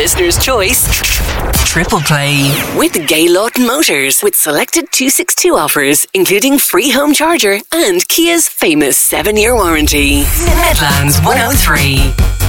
listener's choice. Triple Play with Gaylord Motors, with selected 262 offers, including free home charger and Kia's famous 7-year warranty. Midlands 103.